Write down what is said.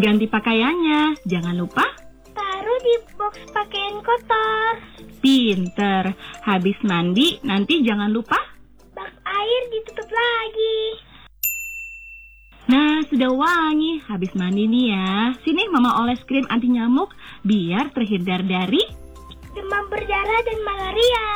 Ganti pakaiannya, jangan lupa taruh di box pakaian kotor. pinter. Habis mandi, nanti jangan lupa. Bak air ditutup lagi. Nah, sudah wangi. Habis mandi nih ya. Sini Mama oles krim anti nyamuk biar terhindar dari Demam berdarah dan malaria.